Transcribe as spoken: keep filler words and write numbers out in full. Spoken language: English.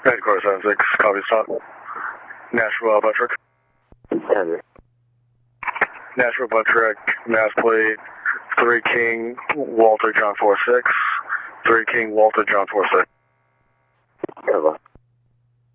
Headquarters seven six, copy stop. Nashville Buttrick. Henry. Nashville Buttrick, mass plate, three King, Walter John four six. three King, Walter John four six. Hello.